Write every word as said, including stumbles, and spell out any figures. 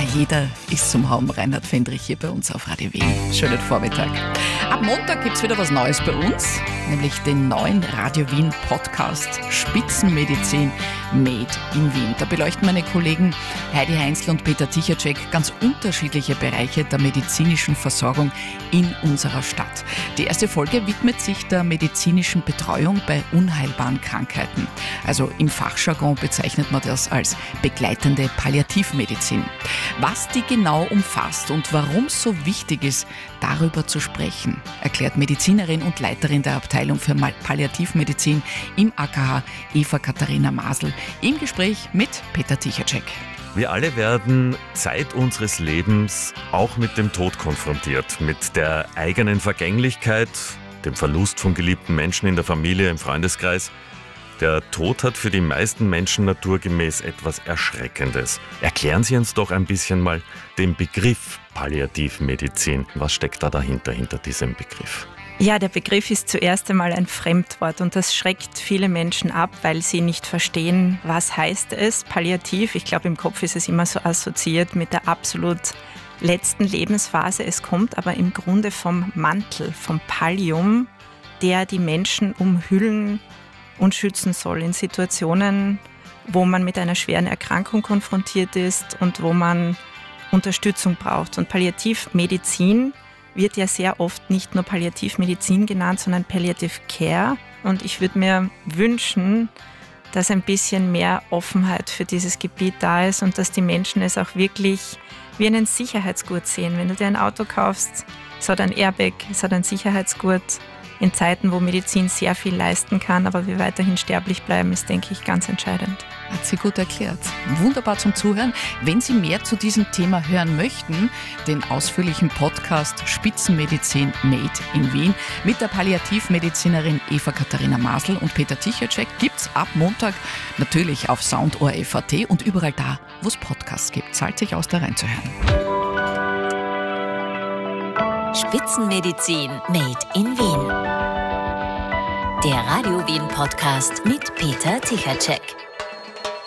jeder ist zum Haben. Reinhard Fendrich hier bei uns auf Radio Wien. Schönen Vormittag. Ab Montag gibt es wieder was Neues bei uns, nämlich den neuen Radio Wien Podcast Spitzenmedizin Made in Wien. Da beleuchten meine Kollegen Heidi Heinzl und Peter Tichacek ganz unterschiedliche Bereiche der medizinischen Versorgung in unserer Stadt. Die erste Folge widmet sich der medizinischen Betreuung bei unheilbaren Krankheiten. Also im Fachjargon bezeichnet man das als begleitende Palliativmedizin. Was die genau umfasst und warum es so wichtig ist, darüber zu sprechen, erklärt Medizinerin und Leiterin der Abteilung für Palliativmedizin im A K H, Eva-Katharina Masel, im Gespräch mit Peter Tichacek. Wir alle werden Zeit unseres Lebens auch mit dem Tod konfrontiert, mit der eigenen Vergänglichkeit, dem Verlust von geliebten Menschen in der Familie, im Freundeskreis. Der Tod hat für die meisten Menschen naturgemäß etwas Erschreckendes. Erklären Sie uns doch ein bisschen mal den Begriff Palliativmedizin. Was steckt da dahinter, hinter diesem Begriff? Ja, der Begriff ist zuerst einmal ein Fremdwort und das schreckt viele Menschen ab, weil sie nicht verstehen, was heißt es, Palliativ. Ich glaube, im Kopf ist es immer so assoziiert mit der absolut letzten Lebensphase. Es kommt aber im Grunde vom Mantel, vom Pallium, der die Menschen umhüllen und schützen soll in Situationen, wo man mit einer schweren Erkrankung konfrontiert ist und wo man Unterstützung braucht. Und Palliativmedizin wird ja sehr oft nicht nur Palliativmedizin genannt, sondern Palliative Care. Und ich würde mir wünschen, dass ein bisschen mehr Offenheit für dieses Gebiet da ist und dass die Menschen es auch wirklich wie einen Sicherheitsgurt sehen. Wenn du dir ein Auto kaufst, es hat ein Airbag, es hat ein Sicherheitsgurt. In Zeiten, wo Medizin sehr viel leisten kann, aber wir weiterhin sterblich bleiben, ist, denke ich, ganz entscheidend. Hat sie gut erklärt. Wunderbar zum Zuhören. Wenn Sie mehr zu diesem Thema hören möchten, den ausführlichen Podcast Spitzenmedizin Made in Wien mit der Palliativmedizinerin Eva-Katharina Masel und Peter Tichacek gibt's ab Montag natürlich auf Soundohr F A T und überall da, wo es Podcasts gibt. Zahlt sich aus, da reinzuhören. Spitzenmedizin Made in Wien. Der Radio Wien Podcast mit Peter Tichacek.